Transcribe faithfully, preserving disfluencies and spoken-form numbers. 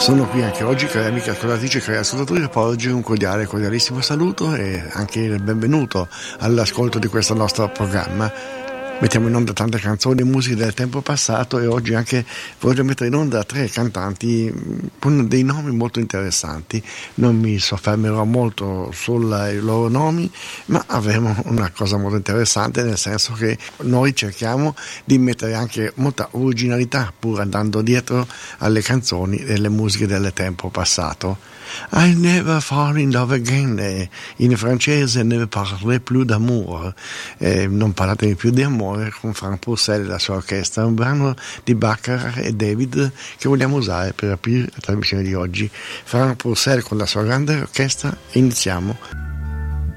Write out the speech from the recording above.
Sono qui anche oggi, cari amiche ascoltatrici e cari ascoltatori, per porgervi un cordiale, cordialissimo saluto e anche il benvenuto all'ascolto di questo nostro programma. Mettiamo in onda tante canzoni e musiche del tempo passato e oggi anche voglio mettere in onda tre cantanti con dei nomi molto interessanti. Non mi soffermerò molto sui loro nomi, ma avremo una cosa molto interessante, nel senso che noi cerchiamo di mettere anche molta originalità pur andando dietro alle canzoni e alle musiche del tempo passato. I'll never fall in love again, eh, in francese ne parle plus d'amour, eh, non parlatemi più di amore, con Frank Purcell e la sua orchestra, un brano di Baccarat e David che vogliamo usare per aprire la trasmissione di oggi. Frank Purcell con la sua grande orchestra, iniziamo.